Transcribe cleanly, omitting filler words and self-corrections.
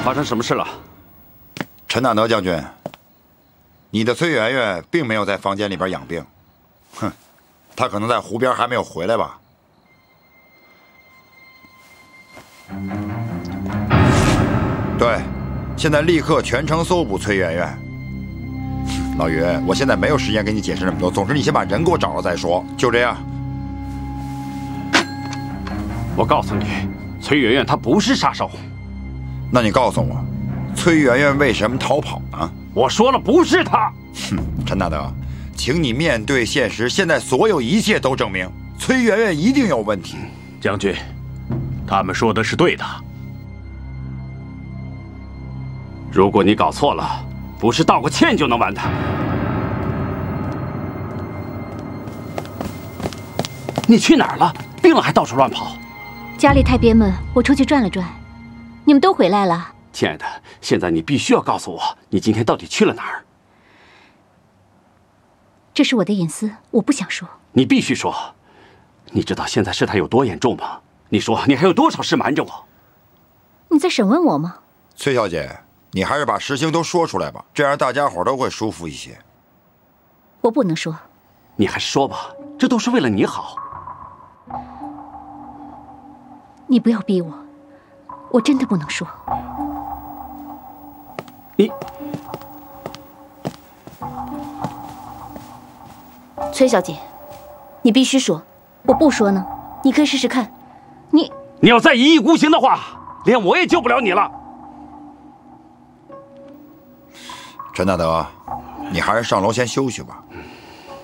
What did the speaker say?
发生什么事了？ 陈大德将军，你的崔媛媛并没有在房间里边养病，哼，她可能在湖边还没有回来吧？对，现在立刻全城搜捕崔媛媛。老于，我现在没有时间跟你解释那么多，总之你先把人给我找了再说。就这样。 我告诉你，崔媛媛她不是杀手。 那你告诉我，崔媛媛为什么逃跑呢？ 我说了，不是她。 哼，陈大德，请你面对现实，现在所有一切都证明崔媛媛一定有问题。 将军，他们说的是对的。 如果你搞错了，不是道个歉就能完的。你去哪儿了？病了还到处乱跑？ 家里太憋闷，我出去转了转。你们都回来了。 亲爱的，现在你必须要告诉我，你今天到底去了哪儿？ 这是我的隐私，我不想说。 你必须说。你知道现在事态有多严重吗？你说，你还有多少事瞒着我？ 你在审问我吗？ 崔小姐，你还是把实情都说出来吧，这样大家伙都会舒服一些。 我不能说。 你还是说吧，这都是为了你好。 你不要逼我，我真的不能说。 你， 崔小姐，你必须说。 我不说呢， 你可以试试看。 你要再一意孤行的话，连我也救不了你了。 陈大德，你还是上楼先休息吧。